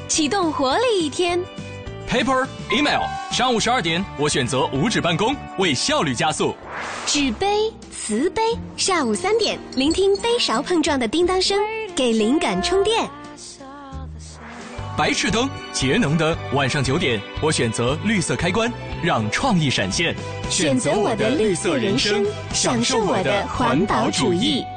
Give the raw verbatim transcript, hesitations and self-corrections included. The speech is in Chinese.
启动活力一天。 Paper, email， 上午十二点，我选择无纸办公，为效率加速。 纸杯、瓷杯，下午三点，聆听杯勺碰撞的叮当声，给灵感充电。 白炽灯，节能灯，晚上九点，我选择绿色开关，让创意闪现。 选择我的绿色人生，享受我的环保主义。